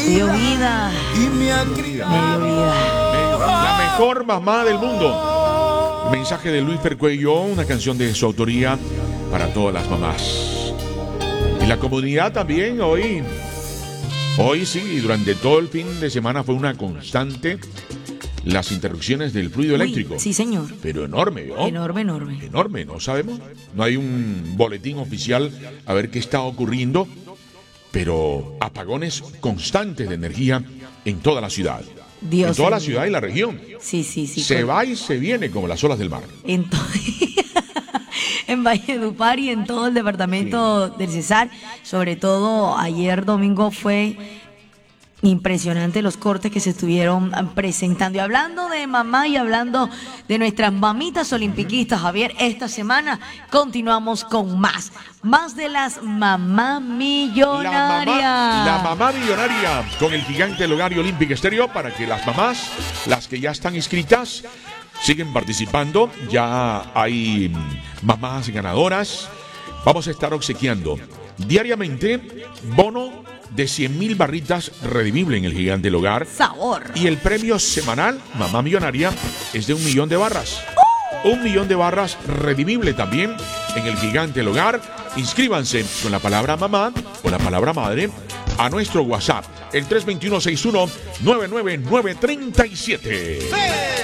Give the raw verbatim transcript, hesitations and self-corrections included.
dio vida. Y me ha criado. Me dio vida. La mejor mamá del mundo. Mensaje de Luis Percuello, una canción de su autoría para todas las mamás. Y la comunidad también hoy. Hoy sí, y durante todo el fin de semana fue una constante las interrupciones del fluido Uy, eléctrico. sí, señor. Pero enorme, ¿no? Enorme, enorme. Enorme, no sabemos. No hay un boletín oficial a ver qué está ocurriendo, pero apagones constantes de energía en toda la ciudad. Dios en toda la mío. ciudad y la región. Sí, sí, sí. Se con- va y se viene como las olas del mar. En, to- en Valledupar y en todo el departamento del Cesar. Sobre todo ayer domingo fue impresionante los cortes que se estuvieron presentando. Y hablando de mamá y hablando de nuestras mamitas olimpiquistas, Javier, esta semana continuamos con más. Más de las mamá millonarias. La mamá, la mamá millonaria con el gigante del hogar y Olympic Estéreo para que las mamás, las que ya están inscritas, siguen participando. Ya hay mm, mamás ganadoras. Vamos a estar obsequiando diariamente bono de cien mil barritas redimible en el gigante del hogar. Sabor. Y el premio semanal, mamá millonaria, es de un millón de barras. Un millón de barras redimible también en el gigante del hogar. Inscríbanse con la palabra mamá o la palabra madre a nuestro WhatsApp, el tres dos uno, seis uno nueve nueve nueve tres siete.